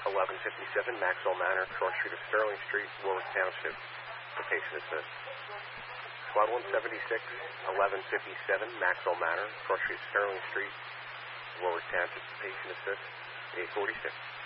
1157 Maxwell Manor, cross street of Sterling Street, Warwick Township, for patient assist. Squad 176, 1157 Maxwell Manor, cross street of Sterling Street, Warwick Township, for patient assist, 846.